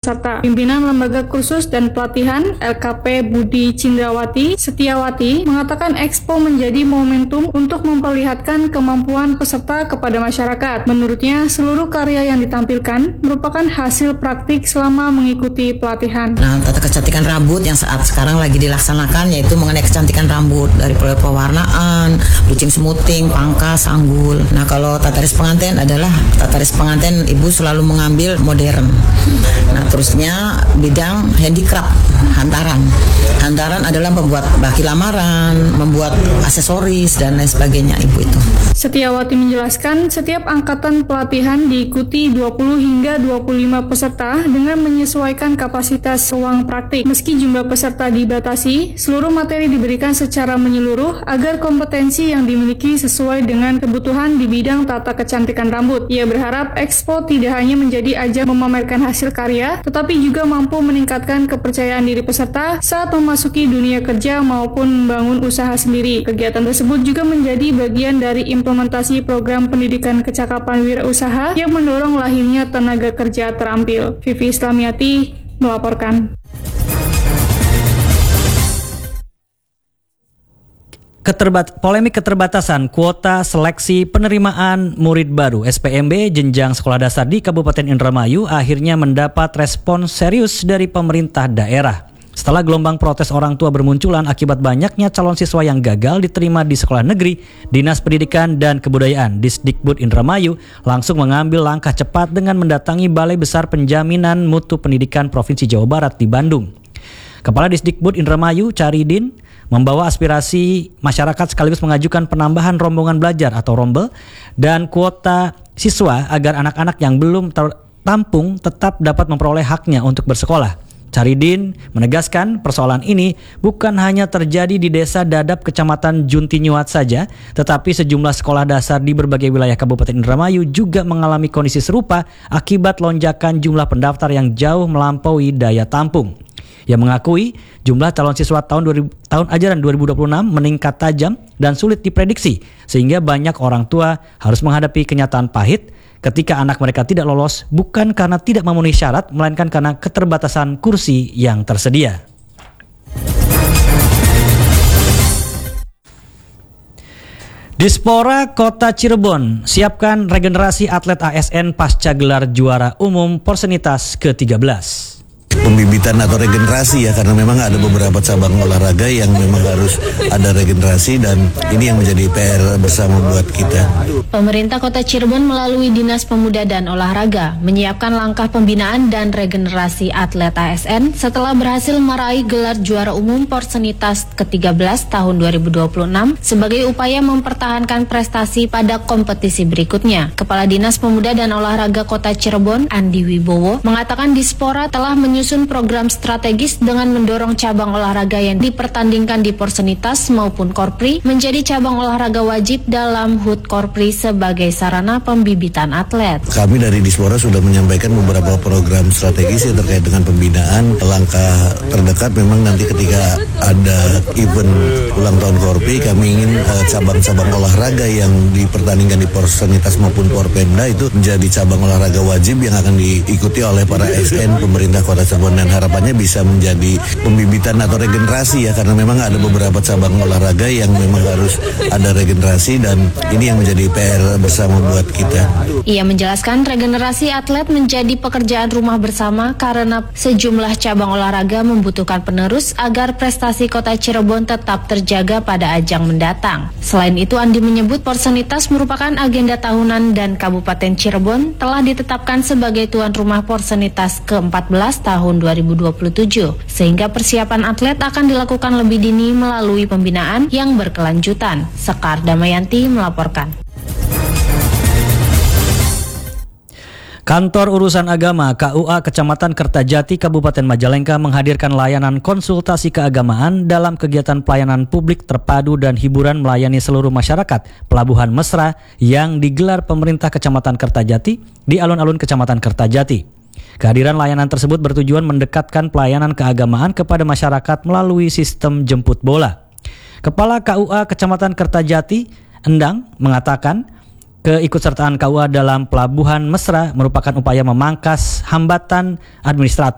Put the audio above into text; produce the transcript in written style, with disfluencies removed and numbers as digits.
peserta. Pimpinan Lembaga Kursus dan Pelatihan LKP Budi Cindrawati Setiawati mengatakan Expo menjadi momentum untuk memperlihatkan kemampuan peserta kepada masyarakat. Menurutnya, seluruh karya yang ditampilkan merupakan hasil praktik selama mengikuti pelatihan. Nah, tata kecantikan rambut yang saat sekarang lagi dilaksanakan yaitu mengenai kecantikan rambut dari pewarnaan, bleaching, smoothing, pangkas, sanggul. Nah, kalau tata rias pengantin adalah tata rias pengantin ibu selalu mengambil modern. Nah, terusnya bidang handicraft, hantaran. Hantaran adalah membuat baki lamaran, membuat aksesoris dan lain sebagainya ibu itu. Setiawati menjelaskan setiap angkatan pelatihan diikuti 20 hingga 25 peserta dengan menyesuaikan kapasitas ruang praktik. Meski jumlah peserta dibatasi, seluruh materi diberikan secara menyeluruh agar kompetensi yang dimiliki sesuai dengan kebutuhan di bidang tata kecantikan rambut. Ia berharap Expo tidak hanya menjadi ajang memamerkan hasil karya, tetapi juga mampu meningkatkan kepercayaan diri peserta saat memasuki dunia kerja maupun membangun usaha sendiri. Kegiatan tersebut juga menjadi bagian dari implementasi program pendidikan kecakapan wirausaha yang mendorong lahirnya tenaga kerja terampil. Vivi Islamiati melaporkan. Polemik keterbatasan kuota seleksi penerimaan murid baru SPMB jenjang sekolah dasar di Kabupaten Indramayu akhirnya mendapat respons serius dari pemerintah daerah. Setelah gelombang protes orang tua bermunculan akibat banyaknya calon siswa yang gagal diterima di sekolah negeri, Dinas Pendidikan dan Kebudayaan Disdikbud Indramayu langsung mengambil langkah cepat dengan mendatangi Balai Besar Penjaminan Mutu Pendidikan Provinsi Jawa Barat di Bandung. Kepala Disdikbud Indramayu, Caridin, membawa aspirasi masyarakat sekaligus mengajukan penambahan rombongan belajar atau rombel dan kuota siswa agar anak-anak yang belum tertampung tetap dapat memperoleh haknya untuk bersekolah. Caridin menegaskan persoalan ini bukan hanya terjadi di Desa Dadap Kecamatan Juntinyuat saja, tetapi sejumlah sekolah dasar di berbagai wilayah Kabupaten Indramayu juga mengalami kondisi serupa akibat lonjakan jumlah pendaftar yang jauh melampaui daya tampung. Ia mengakui jumlah calon siswa tahun ajaran 2026 meningkat tajam dan sulit diprediksi, sehingga banyak orang tua harus menghadapi kenyataan pahit ketika anak mereka tidak lolos bukan karena tidak memenuhi syarat, melainkan karena keterbatasan kursi yang tersedia. Dispora Kota Cirebon siapkan regenerasi atlet ASN pasca gelar juara umum Porsenitas ke-13. Pembibitan atau regenerasi ya, karena memang ada beberapa cabang olahraga yang memang harus ada regenerasi dan ini yang menjadi PR bersama buat kita. Pemerintah Kota Cirebon melalui Dinas Pemuda dan Olahraga menyiapkan langkah pembinaan dan regenerasi atlet ASN setelah berhasil meraih gelar juara umum Porsenitas ke-13 tahun 2026 sebagai upaya mempertahankan prestasi pada kompetisi berikutnya. Kepala Dinas Pemuda dan Olahraga Kota Cirebon, Andi Wibowo, mengatakan Dispora telah menyusun program strategis dengan mendorong cabang olahraga yang dipertandingkan di Porsenitas maupun Korpri menjadi cabang olahraga wajib dalam HUT Korpri sebagai sarana pembibitan atlet. Kami dari Dispora sudah menyampaikan beberapa program strategis yang terkait dengan pembinaan. Langkah terdekat memang nanti ketika ada event ulang tahun Korpri, kami ingin cabang-cabang olahraga yang dipertandingkan di Porsenitas maupun Porpemda itu menjadi cabang olahraga wajib yang akan diikuti oleh para ASN pemerintah Kota Cirebon, dan harapannya bisa menjadi pembibitan atau regenerasi ya, karena memang ada beberapa cabang olahraga yang memang harus ada regenerasi dan ini yang menjadi PR bersama buat kita. Ia menjelaskan regenerasi atlet menjadi pekerjaan rumah bersama karena sejumlah cabang olahraga membutuhkan penerus agar prestasi Kota Cirebon tetap terjaga pada ajang mendatang. Selain itu, Andi menyebut Porsenitas merupakan agenda tahunan dan Kabupaten Cirebon telah ditetapkan sebagai tuan rumah Porsenitas ke-14 tahun 2027, sehingga persiapan atlet akan dilakukan lebih dini melalui pembinaan yang berkelanjutan. Sekar Damayanti melaporkan. Kantor Urusan Agama KUA Kecamatan Kertajati Kabupaten Majalengka menghadirkan layanan konsultasi keagamaan dalam kegiatan pelayanan publik terpadu dan hiburan melayani seluruh masyarakat Pelabuhan Mesra yang digelar pemerintah Kecamatan Kertajati di alun-alun Kecamatan Kertajati. Kehadiran layanan tersebut bertujuan mendekatkan pelayanan keagamaan kepada masyarakat melalui sistem jemput bola. Kepala KUA Kecamatan Kertajati, Endang, mengatakan keikutsertaan KUA dalam Pelabuhan Mesra merupakan upaya memangkas hambatan administratif